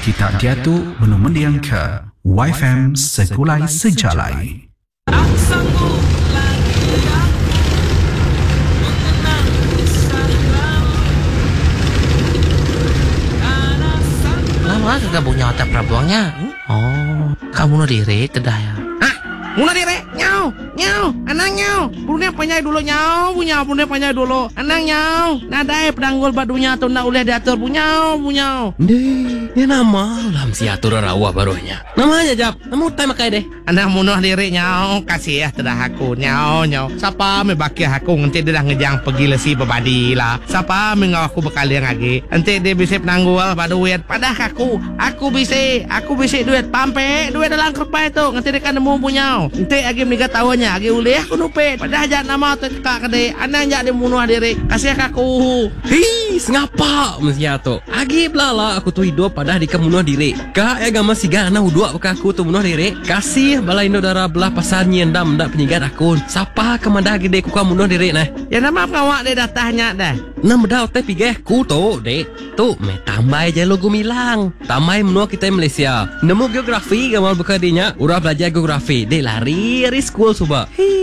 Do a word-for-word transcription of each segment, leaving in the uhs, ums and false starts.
Kita diatu menumendiang ke Y F M Sekulai Sejalai. Tak sanggup lagi aku mengenang kisah lalu. Karena sampai Lama kagak punya otak prabuangnya. Oh, kamu bunuh diri tedah ya? Hah? Bunuh diri? Nyau, nyau, anak nyau. Bunuh panyai dulu nyau, punya bunuh panyai dulu. Anak nyau, nadai pedanggul badunya tu nak boleh diatur punya, punya. Deh, ya nama lah mesti atur rawa barunya. Namanya Jap, nama utai makai deh. Anak bunuh diri nyau, kasih ya tedah aku nyau, nyau. Siapa membaki aku nanti dia dah ngejang pergi lesi berbadi lah. Siapa mengau aku bekali yang lagi. Nanti dia bisa penanggul pada duit. Padah aku, aku bisa, aku bisa duit pampe, duit dalam kerpai tu. Nanti dia kan nemu punya. Nanti lagi mereka tahunya, lagi ulih aku nupit. Padah ajak nama tu kak kade, anak ajak dia bunuh diri. Kasih aku. Hei, ngapa mesti atur? Agi belala aku tu hidup pada di kemunuh diri. Kak ya gama siga anak udua pakai aku tu bunuh diri. Kasih balai Indo darah belah pasar nyendam ndak penyigat akun. Siapa kemandah gede ku kamu bunuh diri nah? Ya nama kawak dia datahnya dah. Nam dah otai pigeh ku tu dek. Tu me tambah je logo milang. Tambah menua kita Malaysia. Nemu geografi gamal bekadinya. Urah belajar geografi. Dek lari dari school suba.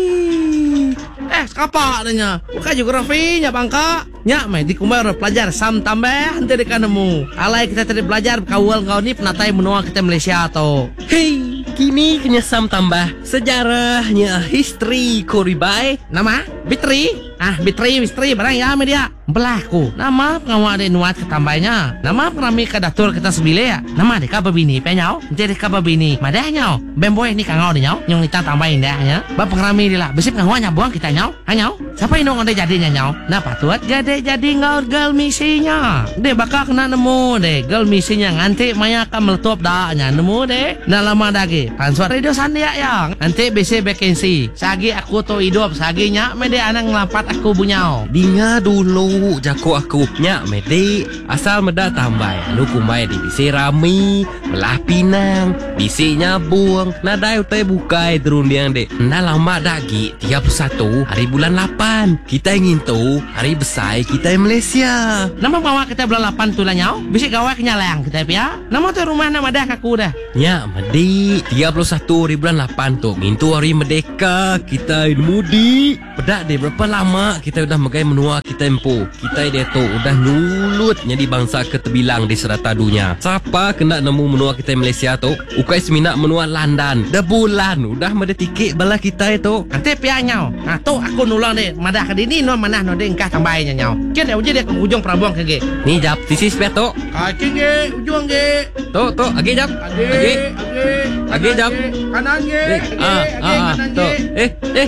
Eh, apa adanya? Bukan geografinya bangka. Nyak mai di kumai orang pelajar sam tambah nanti dekat nemu. Alai kita tadi belajar kawal kau ni penatai menua kita Malaysia tu. Hei, kini kena sam tambah sejarahnya history koribai. Nama? Bitri? Ah, Bitri, Bitri, barang ya media. Belahku. Nama pengawal ada nuat ketambahnya. Nama penami kadatur kita sebile ya. Nama deka babini penyau. Nanti deka babini. Madah nyau. Bemboy ni kangau dia nyau. Yang kita tambahin dah ya. Bap pengrami dia lah. Besip ngawanya buang kita nyau. Hanyau. Siapa yang ada jadinya nyau? Nah patuat jadi jadi ngau girl misinya. Deh bakal kena nemu deh girl misinya. Nanti maya akan meletup dah nya nemu deh. Nah lama lagi. Transfer radio sandia yang. Nanti besi vacancy. Sagi aku tu hidup. Sagi nyak media anak ngelampat aku bunyau. Dinga dulu jago aku nyak mede asal meda tambah ya. Lu kumai di bisi rami belah pinang bisi nyabung nadai utai bukai terundiang dek. Nda lama dagi tiga puluh satu hari bulan lapan kita ingin tu hari besar kita di Malaysia. Nama bawa kita bulan lapan tu lah nyau. Bisi gawai kenyalang kita pia. Nama tu rumah nama dah kaku dah. Nyak mede tiga puluh satu hari bulan lapan tu ngintu hari merdeka kita mudi. Pedak deh berapa lama kita udah megai menua kita empu. Kita dia tu udah nulut jadi bangsa ketebilang di serata dunia. Siapa kena nemu menua kita Malaysia tu? Ukai semina menua London. Dah bulan udah mada tiket bala kita itu. Nanti pia nyau. Nah tu aku nulang deh. Madah ke dini no manah no deh engkau tambahnya nyau. Kian dia uji dia ke ujung prabuang ke ge. Ni jap sisi sepia tu. Kaki ge ujung ge. Tu tu agi jap. Agi agi Agi jap. kanan ge. Eh, ah ah ah tu. Eh eh